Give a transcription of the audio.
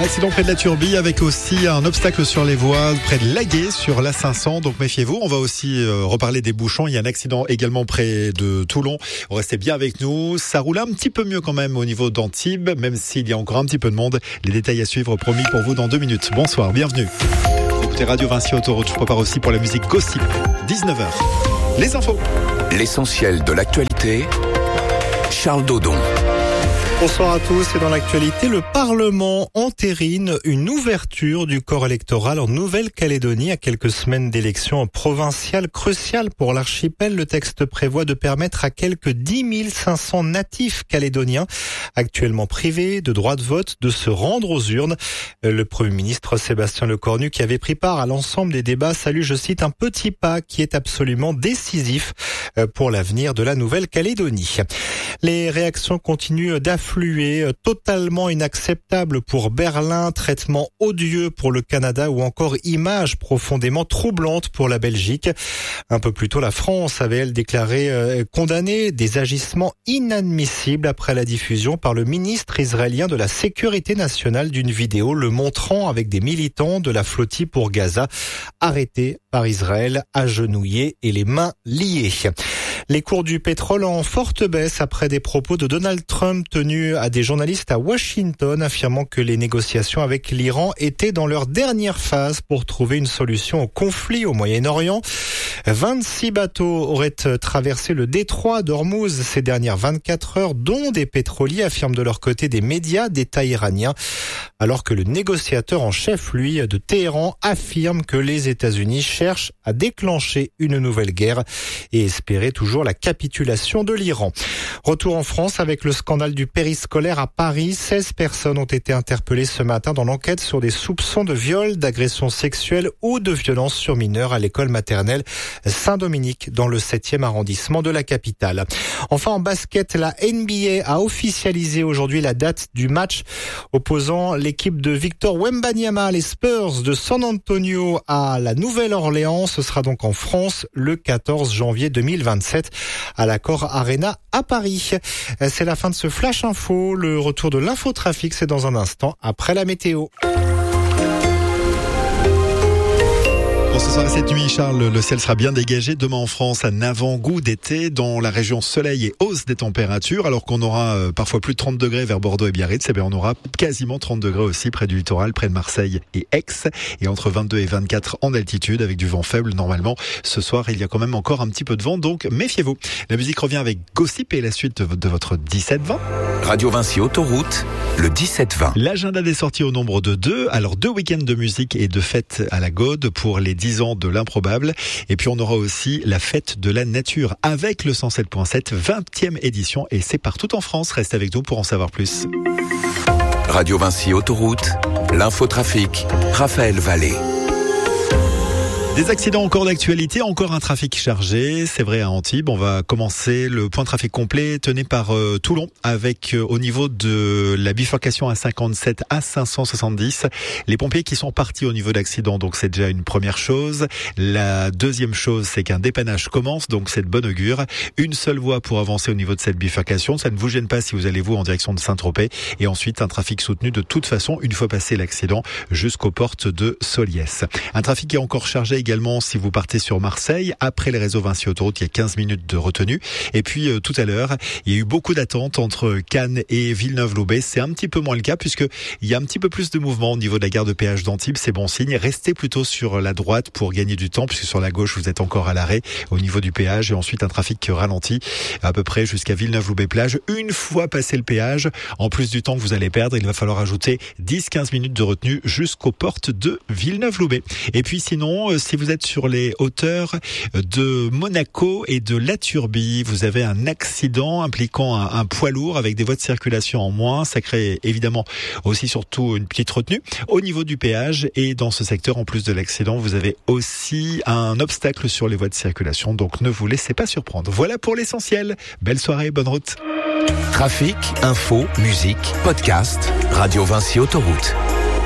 Un accident près de la Turbie avec aussi un obstacle sur les voies près de Laguet sur la 500. Donc méfiez-vous. On va aussi reparler des bouchons. Il y a un accident également près de Toulon. Restez bien avec nous. Ça roule un petit peu mieux quand même au niveau d'Antibes, même s'il y a encore un petit peu de monde. Les détails à suivre promis pour vous dans 2 minutes. Bonsoir, bienvenue. Écoutez Radio Vinci Autoroute. Je prépare aussi pour la musique Gossip. 19h. Les infos. L'essentiel de l'actualité. Charles Dodon. Bonsoir à tous. Et dans l'actualité, le Parlement entérine une ouverture du corps électoral en Nouvelle-Calédonie à quelques semaines d'élections provinciales cruciales pour l'archipel. Le texte prévoit de permettre à quelques 10 500 natifs calédoniens actuellement privés de droit de vote de se rendre aux urnes. Le Premier ministre Sébastien Lecornu, qui avait pris part à l'ensemble des débats, salue, je cite, un petit pas qui est absolument décisif pour l'avenir de la Nouvelle-Calédonie. Les réactions continuent d'affluer, totalement inacceptable pour Berlin, traitement odieux pour le Canada ou encore image profondément troublante pour la Belgique. Un peu plus tôt, la France avait, elle, déclaré condamner des agissements inadmissibles après la diffusion par le ministre israélien de la Sécurité nationale d'une vidéo le montrant avec des militants de la flottille pour Gaza, arrêtés par Israël, agenouillés et les mains liées. Les cours du pétrole en forte baisse après des propos de Donald Trump tenus à des journalistes à Washington affirmant que les négociations avec l'Iran étaient dans leur dernière phase pour trouver une solution au conflit au Moyen-Orient. 26 bateaux auraient traversé le détroit d'Ormuz ces dernières 24 heures, dont des pétroliers, affirment de leur côté des médias d'État iraniens, alors que le négociateur en chef, lui, de Téhéran, affirme que les États-Unis cherchent à déclencher une nouvelle guerre et espérer toujours la capitulation de l'Iran. Retour en France avec le scandale du périscolaire à Paris. 16 personnes ont été interpellées ce matin dans l'enquête sur des soupçons de viol, d'agression sexuelle ou de violence sur mineurs à l'école maternelle Saint-Dominique dans le 7e arrondissement de la capitale. Enfin en basket, la NBA a officialisé aujourd'hui la date du match opposant l'équipe de Victor Wembanyama, les Spurs de San Antonio, à la Nouvelle-Orléans. Ce sera donc en France le 14 janvier 2027 à l'Accor Arena à Paris. C'est la fin de ce Flash Info. Le retour de l'infotrafic, c'est dans un instant après la météo. Bon, ce soir et cette nuit, Charles, le ciel sera bien dégagé. Demain en France, un avant-goût d'été dans la région soleil et hausse des températures, alors qu'on aura parfois plus de 30 degrés vers Bordeaux et Biarritz. Eh bien, on aura quasiment 30 degrés aussi près du littoral, près de Marseille et Aix, et entre 22 et 24 en altitude avec du vent faible normalement. Ce soir, il y a quand même encore un petit peu de vent, donc méfiez-vous. La musique revient avec Gossip et la suite de votre 17-20. Radio Vinci Autoroute, le 17-20. L'agenda des sorties au nombre de 2. Alors 2 week-ends de musique et de fêtes à la Gaude pour les 10 ans de l'improbable. Et puis on aura aussi la fête de la nature avec le 107.7, 20e édition. Et c'est partout en France. Restez avec nous pour en savoir plus. Radio Vinci Autoroute, l'infotrafic, Raphaël Vallée. Des accidents encore d'actualité, encore un trafic chargé, c'est vrai à Antibes. On va commencer le point trafic complet tenu par Toulon avec au niveau de la bifurcation A57 à 570. Les pompiers qui sont partis au niveau d'accident, donc c'est déjà une première chose. La deuxième chose, c'est qu'un dépannage commence, donc c'est de bonne augure. Une seule voie pour avancer au niveau de cette bifurcation, ça ne vous gêne pas si vous allez en direction de Saint-Tropez. Et ensuite un trafic soutenu de toute façon une fois passé l'accident jusqu'aux portes de Soliès. Un trafic qui est encore chargé également si vous partez sur Marseille. Après les réseaux Vinci Autoroute, il y a 15 minutes de retenue. Et puis tout à l'heure, il y a eu beaucoup d'attentes entre Cannes et Villeneuve-Loubet. C'est un petit peu moins le cas puisque il y a un petit peu plus de mouvement au niveau de la gare de péage d'Antibes. C'est bon signe. Restez plutôt sur la droite pour gagner du temps puisque sur la gauche, vous êtes encore à l'arrêt au niveau du péage et ensuite un trafic ralentit à peu près jusqu'à Villeneuve-Loubet-Plage. Une fois passé le péage, en plus du temps que vous allez perdre, il va falloir ajouter 10-15 minutes de retenue jusqu'aux portes de Villeneuve-Loubet. Et puis sinon, si vous êtes sur les hauteurs de Monaco et de La Turbie, vous avez un accident impliquant un poids lourd avec des voies de circulation en moins. Ça crée évidemment aussi surtout une petite retenue au niveau du péage. Et dans ce secteur, en plus de l'accident, vous avez aussi un obstacle sur les voies de circulation. Donc ne vous laissez pas surprendre. Voilà pour l'essentiel. Belle soirée, bonne route. Trafic, info, musique, podcast, Radio Vinci Autoroute.